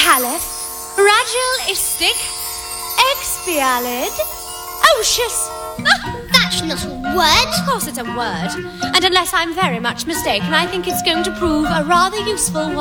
caliph, ragilistic, expialid, ocious. That's not a word. Of course it's a word. And unless I'm very much mistaken, I think it's going to prove a rather useful one.